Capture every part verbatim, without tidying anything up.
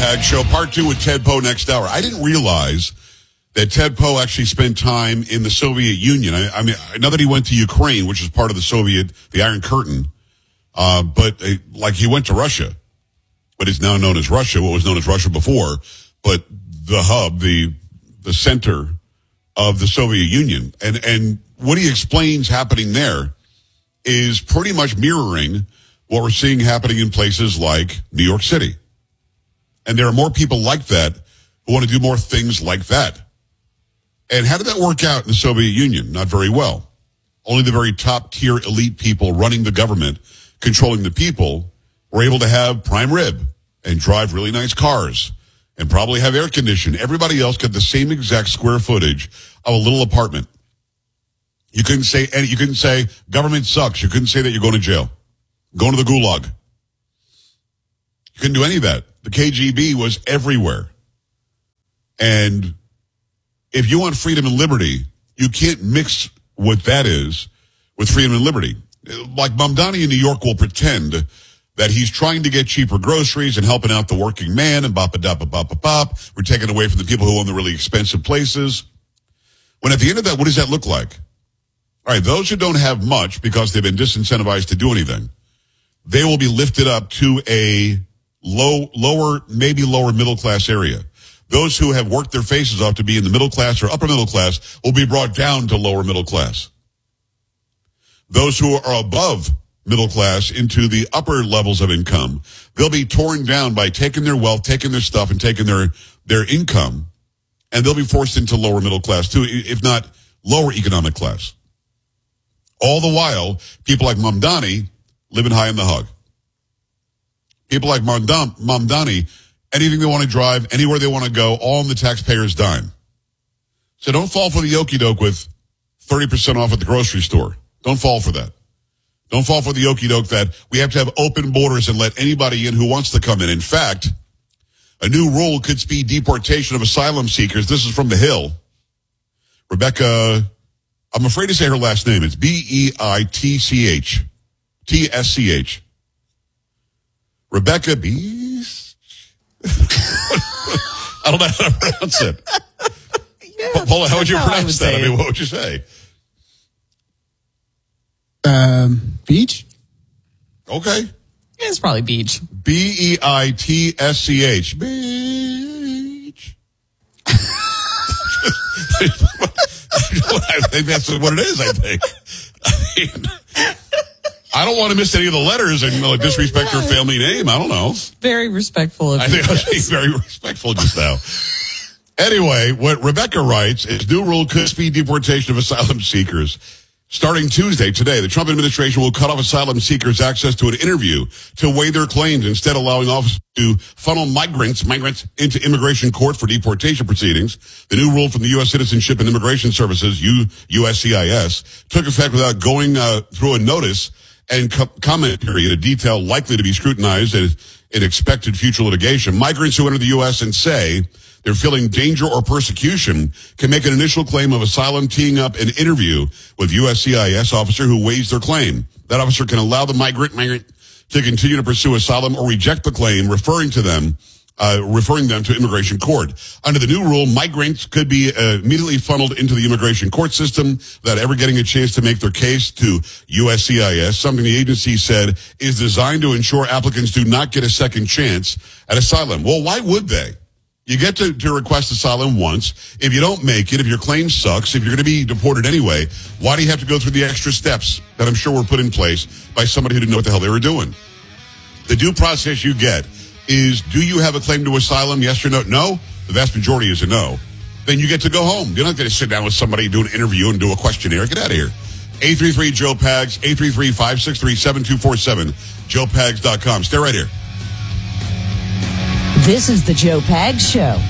Pag Show, part two with Ted Poe next hour. I didn't realize that Ted Poe actually spent time in the Soviet Union. I, I mean, I know that he went to Ukraine, which is part of the Soviet, the Iron Curtain, uh, but uh, like he went to Russia, what is now known as Russia, what was known as Russia before, but the hub, the the center of the Soviet Union. And, and what he explains happening there is pretty much mirroring what we're seeing happening in places like New York City. And there are more people like that who want to do more things like that. And how did that work out in the Soviet Union? Not very well. Only the very top tier elite people running the government, controlling the people, were able to have prime rib and drive really nice cars and probably have air conditioning. Everybody else got the same exact square footage of a little apartment. You couldn't say any, you couldn't say government sucks. You couldn't say that you're going to jail, going to the gulag. You couldn't do any of that. The K G B was everywhere. And if you want freedom and liberty, you can't mix what that is with freedom and liberty. Like Mamdani in New York will pretend that he's trying to get cheaper groceries and helping out the working man and bop a dop a bop a bop. We're taking away from the people who own the really expensive places. When at the end of that, what does that look like? All right, those who don't have much because they've been disincentivized to do anything, they will be lifted up to a low, lower, maybe lower middle class area. Those who have worked their faces off to be in the middle class or upper middle class will be brought down to lower middle class. Those who are above middle class into the upper levels of income, they'll be torn down by taking their wealth, taking their stuff, and taking their, their income, and they'll be forced into lower middle class too, if not lower economic class. All the while, people like Mamdani living high in the hug. People like Mamdani, Mamdani, anything they want to drive, anywhere they want to go, all on the taxpayer's dime. So don't fall for the okie-doke with thirty percent off at the grocery store. Don't fall for that. Don't fall for the okie-doke that we have to have open borders and let anybody in who wants to come in. In fact, a new rule could speed deportation of asylum seekers. This is from The Hill. Rebecca, I'm afraid to say her last name. It's B E I T C H. T S C H. Rebecca Beast. I don't know how to pronounce it. Yeah, Paula, how would you pronounce that? I mean, what would you say? Um, beach? Okay. Yeah, it's probably beach. B E I T S C H. Beach. I think that's what it is, I think. I mean, I don't want to miss any of the letters and uh, disrespect her family name. I don't know. Very respectful of I you. think I was being very respectful just now. Anyway, what Rebecca writes is new rule could speed deportation of asylum seekers. Starting Tuesday, today, the Trump administration will cut off asylum seekers' access to an interview to weigh their claims, instead allowing officers to funnel migrants migrants into immigration court for deportation proceedings. The new rule from the U S Citizenship and Immigration Services, U S C I S, took effect without going uh, through a notice and co- comment period, a detail likely to be scrutinized in, in expected future litigation. Migrants who enter the U S and say they're feeling danger or persecution can make an initial claim of asylum, teeing up an interview with U S C I S officer who weighs their claim. That officer can allow the migrant migrant to continue to pursue asylum or reject the claim, referring to them, uh, referring them to immigration court. Under the new rule, migrants could be uh, immediately funneled into the immigration court system without ever getting a chance to make their case to U S C I S, something the agency said is designed to ensure applicants do not get a second chance at asylum. Well, why would they? You get to, to request asylum once. If you don't make it, if your claim sucks, if you're going to be deported anyway, why do you have to go through the extra steps that I'm sure were put in place by somebody who didn't know what the hell they were doing? The due process you get is, do you have a claim to asylum, yes or no? No? The vast majority is a no. Then you get to go home. You're not going to sit down with somebody, do an interview, and do a questionnaire. Get out of here. eight three three, Joe Pags, eight three three, five six three, seven two four seven, joe pags dot com. Stay right here. This is the Joe Pags Show.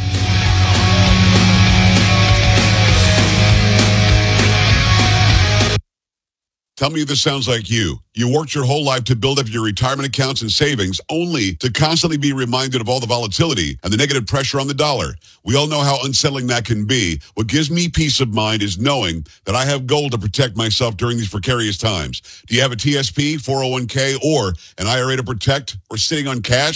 Tell me if this sounds like you. You worked your whole life to build up your retirement accounts and savings, only to constantly be reminded of all the volatility and the negative pressure on the dollar. We all know how unsettling that can be. What gives me peace of mind is knowing that I have gold to protect myself during these precarious times. Do you have a T S P, four oh one k, or an I R A to protect, or sitting on cash?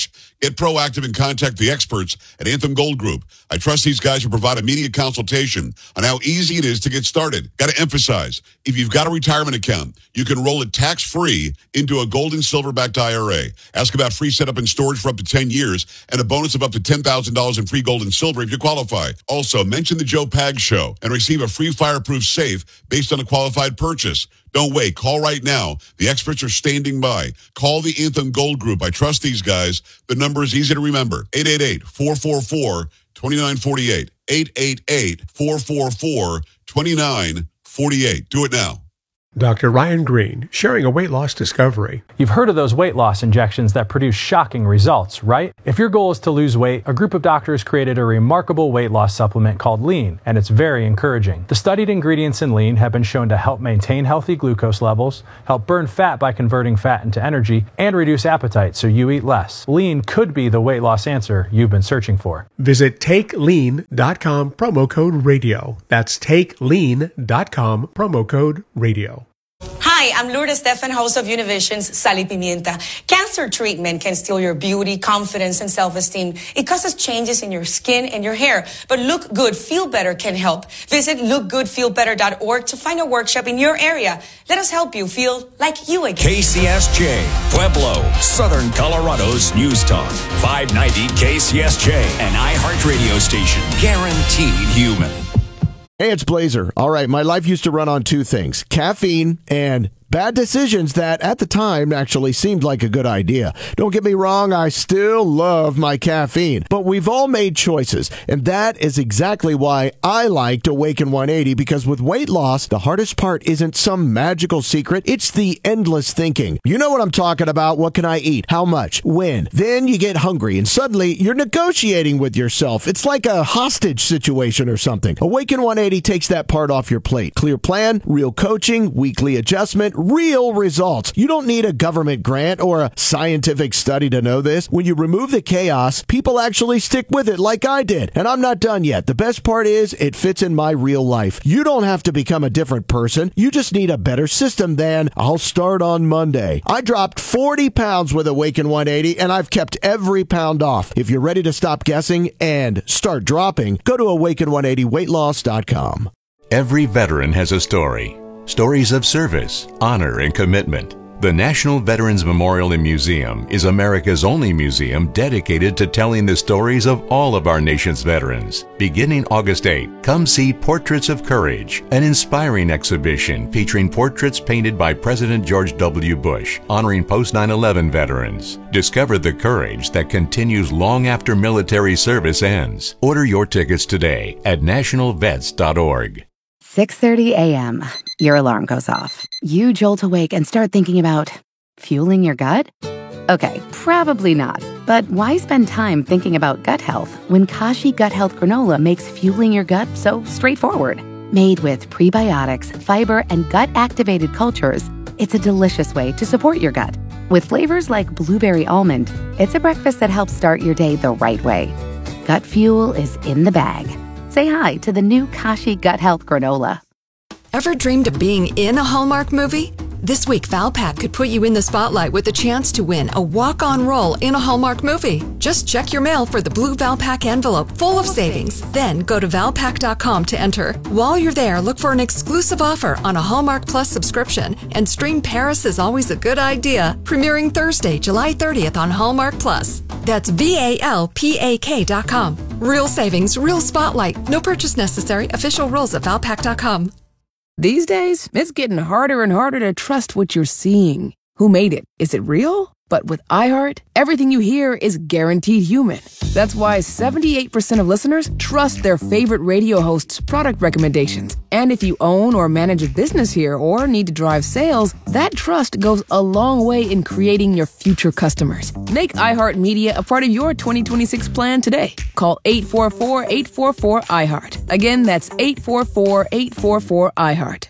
Get proactive and contact the experts at Anthem Gold Group. I trust these guys to provide immediate consultation on how easy it is to get started. Got to emphasize, if you've got a retirement account, you can roll it tax-free into a gold and silver-backed I R A. Ask about free setup and storage for up to ten years and a bonus of up to ten thousand dollars in free gold and silver if you qualify. Also, mention the Joe Pag Show and receive a free fireproof safe based on a qualified purchase. Don't wait. Call right now. The experts are standing by. Call the Anthem Gold Group. I trust these guys. The number is easy to remember. eight eight eight, four four four, two nine four eight. eight eight eight, four four four, two nine four eight. Do it now. Doctor Ryan Green, sharing a weight loss discovery. You've heard of those weight loss injections that produce shocking results, right? If your goal is to lose weight, a group of doctors created a remarkable weight loss supplement called Lean, and it's very encouraging. The studied ingredients in Lean have been shown to help maintain healthy glucose levels, help burn fat by converting fat into energy, and reduce appetite so you eat less. Lean could be the weight loss answer you've been searching for. Visit take lean dot com, promo code radio. That's take lean dot com, promo code radio. Hi, I'm Lourdes Stefan, host of Univision's Sal y Pimienta. Cancer treatment can steal your beauty, confidence, and self-esteem. It causes changes in your skin and your hair. But Look Good, Feel Better can help. Visit look good feel better dot org to find a workshop in your area. Let us help you feel like you again. K C S J, Pueblo, Southern Colorado's News Talk. five ninety K C S J, an iHeart radio station. Guaranteed human. Hey, it's Blazer. All right, my life used to run on two things, caffeine and bad decisions that at the time actually seemed like a good idea. Don't get me wrong, I still love my caffeine, but we've all made choices, and that is exactly why I liked Awaken one eighty, because with weight loss, the hardest part isn't some magical secret, it's the endless thinking. You know what I'm talking about. What can I eat? How much? When? Then you get hungry, and suddenly you're negotiating with yourself. It's like a hostage situation or something. Awaken one eighty takes that part off your plate. Clear plan, real coaching, weekly adjustment, real results. You don't need a government grant or a scientific study to know this. When you remove the chaos, people actually stick with it like I did. And I'm not done yet. The best part is it fits in my real life. You don't have to become a different person. You just need a better system than I'll start on Monday. I dropped forty pounds with Awaken one eighty, and I've kept every pound off. If you're ready to stop guessing and start dropping, go to awaken one eighty weight loss dot com. Every veteran has a story. Stories of service, honor, and commitment. The National Veterans Memorial and Museum is America's only museum dedicated to telling the stories of all of our nation's veterans. Beginning August eighth, come see Portraits of Courage, an inspiring exhibition featuring portraits painted by President George W. Bush, honoring post nine eleven veterans. Discover the courage that continues long after military service ends. Order your tickets today at national vets dot org. six thirty a.m. Your alarm goes off. You jolt awake and start thinking about fueling your gut? Okay, probably not. But why spend time thinking about gut health when Kashi Gut Health Granola makes fueling your gut so straightforward? Made with prebiotics, fiber, and gut-activated cultures, it's a delicious way to support your gut. With flavors like blueberry almond, it's a breakfast that helps start your day the right way. Gut fuel is in the bag. Say hi to the new Kashi Gut Health Granola. Ever dreamed of being in a Hallmark movie? This week, Valpak could put you in the spotlight with the chance to win a walk-on role in a Hallmark movie. Just check your mail for the blue Valpak envelope full of savings. Then go to valpak dot com to enter. While you're there, look for an exclusive offer on a Hallmark Plus subscription and stream Paris is Always a Good Idea, premiering Thursday, July thirtieth on Hallmark Plus. That's V A L P A K dot com. Real savings, real spotlight. No purchase necessary. Official rules at valpak dot com. These days, it's getting harder and harder to trust what you're seeing. Who made it? Is it real? But with iHeart, everything you hear is guaranteed human. That's why seventy-eight percent of listeners trust their favorite radio hosts' product recommendations. And if you own or manage a business here or need to drive sales, that trust goes a long way in creating your future customers. Make iHeartMedia a part of your twenty twenty-six plan today. Call eight four four, eight four four, iHeart. Again, that's eight four four, eight four four, iHeart.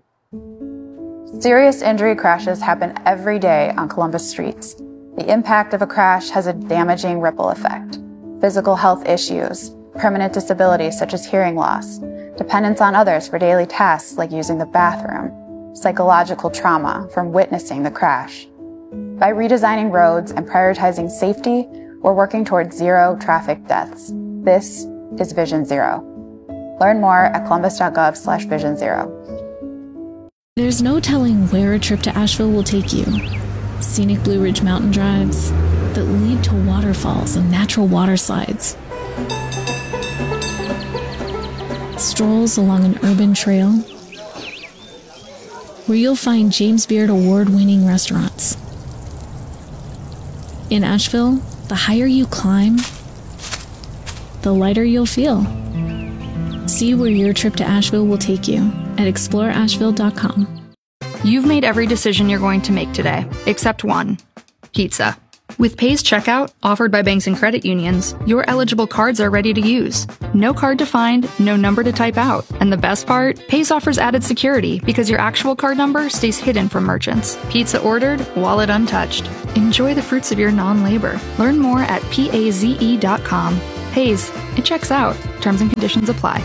Serious injury crashes happen every day on Columbus streets. The impact of a crash has a damaging ripple effect. Physical health issues, permanent disabilities such as hearing loss, dependence on others for daily tasks like using the bathroom, psychological trauma from witnessing the crash. By redesigning roads and prioritizing safety, We're working towards zero traffic deaths. This is Vision Zero. Learn more at columbus.gov slash vision zero. There's no telling where a trip to Asheville will take you. Scenic Blue Ridge mountain drives that lead to waterfalls and natural water slides. Strolls along an urban trail where you'll find James Beard award-winning restaurants. In Asheville, the higher you climb, the lighter you'll feel. See where your trip to Asheville will take you at explore asheville dot com. You've made every decision you're going to make today, except one: pizza. With Pay's checkout, offered by banks and credit unions, your eligible cards are ready to use. No card to find, no number to type out. And the best part? Pay's offers added security because your actual card number stays hidden from merchants. Pizza ordered, wallet untouched. Enjoy the fruits of your non-labor. Learn more at paze dot com. Pay's, it checks out. Terms and conditions apply.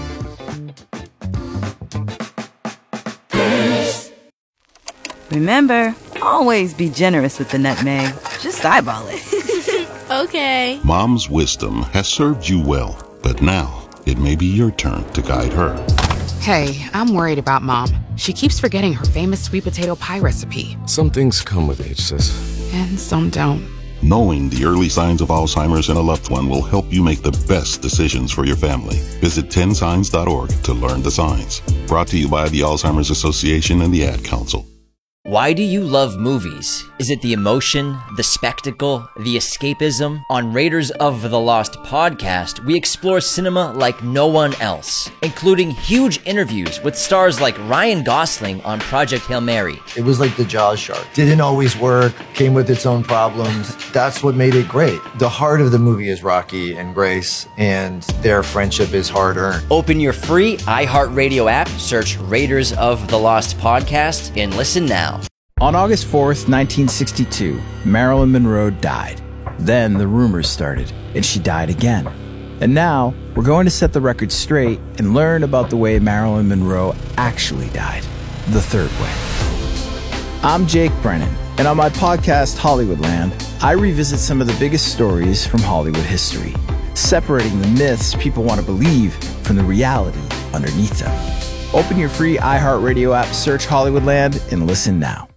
Remember, always be generous with the nutmeg. Just eyeball it. Okay. Mom's wisdom has served you well, but now it may be your turn to guide her. Hey, I'm worried about Mom. She keeps forgetting her famous sweet potato pie recipe. Some things come with age, sis. And some don't. Knowing the early signs of Alzheimer's in a loved one will help you make the best decisions for your family. Visit ten signs dot org to learn the signs. Brought to you by the Alzheimer's Association and the Ad Council. Why do you love movies? Is it the emotion, the spectacle, the escapism? On Raiders of the Lost podcast, we explore cinema like no one else, including huge interviews with stars like Ryan Gosling on Project Hail Mary. It was like the Jaws shark. Didn't always work, came with its own problems. That's what made it great. The heart of the movie is Rocky and Grace, and their friendship is hard-earned. Open your free iHeartRadio app, search Raiders of the Lost podcast, and listen now. On August fourth, nineteen sixty-two, Marilyn Monroe died. Then the rumors started, and she died again. And now, we're going to set the record straight and learn about the way Marilyn Monroe actually died, the third way. I'm Jake Brennan, and on my podcast, Hollywoodland, I revisit some of the biggest stories from Hollywood history, separating the myths people want to believe from the reality underneath them. Open your free iHeartRadio app, search Hollywoodland, and listen now.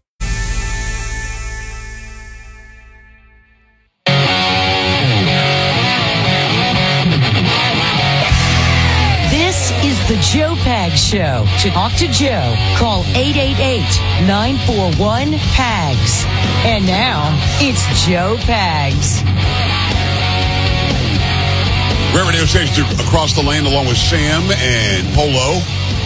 The Joe Pags Show. To talk to Joe, call eight eight eight, nine four one, P A G S. And now, it's Joe Pags. Great radio stations across the land, along with Sam and Polo.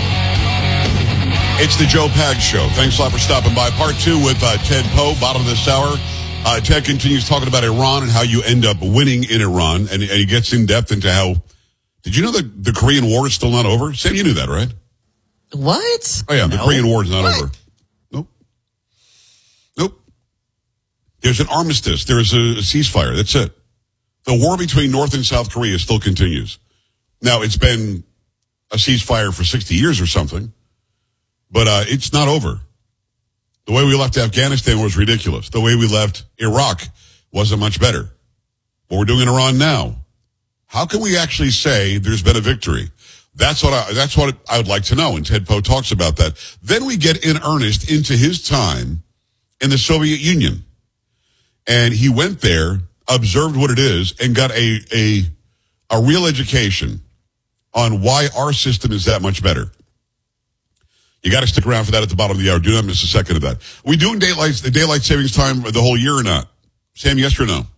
It's the Joe Pags Show. Thanks a lot for stopping by. Part two with uh, Ted Poe, bottom of this hour. Uh, Ted continues talking about Iran and how you end up winning in Iran, and, and he gets in depth into how. Did you know that the Korean War is still not over? Sam, you knew that, right? What? Oh, yeah, the no. Korean War is not what? over. Nope. Nope. There's an armistice. There's a, a ceasefire. That's it. The war between North and South Korea still continues. Now, it's been a ceasefire for sixty years or something, but uh, it's not over. The way we left Afghanistan was ridiculous. The way we left Iraq wasn't much better. What we're doing in Iran now. How can we actually say there's been a victory? That's what I, that's what I would like to know. And Ted Poe talks about that. Then we get in earnest into his time in the Soviet Union. And he went there, observed what it is, and got a, a, a real education on why our system is that much better. You got to stick around for that at the bottom of the hour. Do not miss a second of that. Are we doing daylight, the daylight savings time the whole year or not? Sam, yes or no?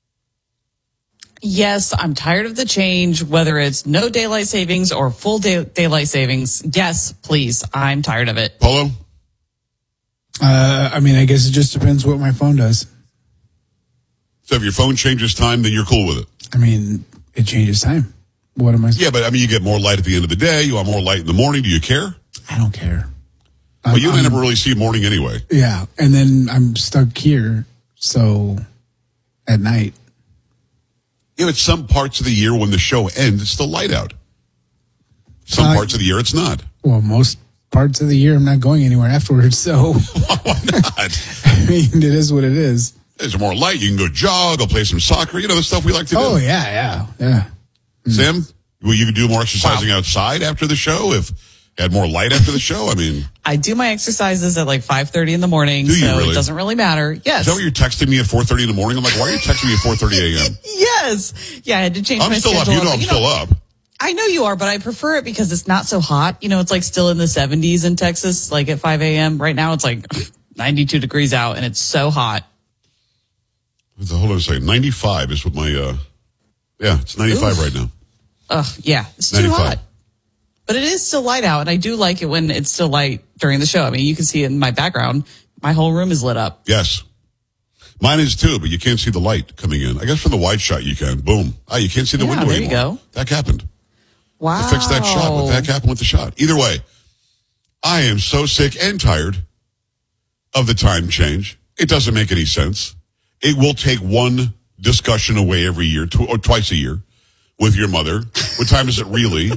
Yes, I'm tired of the change, whether it's no daylight savings or full day- daylight savings. Yes, please. I'm tired of it. Polo? Uh, I mean, I guess it just depends what my phone does. So if your phone changes time, then you're cool with it? I mean, it changes time. What am I Yeah, but I mean, you get more light at the end of the day. You want more light in the morning. Do you care? I don't care. Well, I'm, you I'm, never really see morning anyway. Yeah, and then I'm stuck here, so at night. Yeah, but some parts of the year when the show ends, it's still light out. Some uh, parts of the year, it's not. Well, most parts of the year, I'm not going anywhere afterwards, so. Why not? I mean, it is what it is. There's more light. You can go jog, go play some soccer. You know, the stuff we like to do. Oh, yeah, yeah, yeah. Sam, will you do more exercising wow. outside after the show if had more light after the show? I mean, I do my exercises at like five thirty in the morning, do you so really? It doesn't really matter. Yes. Is that what you're texting me at four thirty in the morning? I'm like, why are you texting me at four thirty a.m.? Yes. Yeah, I had to change I'm my still schedule. up. You know I'm you still know, up. I know you are, but I prefer it because it's not so hot. You know, it's like still in the seventies in Texas, like at five a.m. Right now it's like ninety-two degrees out and it's so hot. Hold on a second. ninety-five is what my, uh, yeah, it's ninety-five Oof. right now. Ugh, yeah, it's too ninety-five. hot. But it is still light out, and I do like it when it's still light during the show. I mean, you can see it in my background. My whole room is lit up. Yes. Mine is too, but you can't see the light coming in. I guess from the wide shot you can. Boom. Ah, you can't see the Yeah, window there anymore. you go. That happened. Wow. I fixed that shot. What the heck happened with the shot? Either way, I am so sick and tired of the time change. It doesn't make any sense. It will take one discussion away every year, tw- or twice a year, with your mother. What time is it really?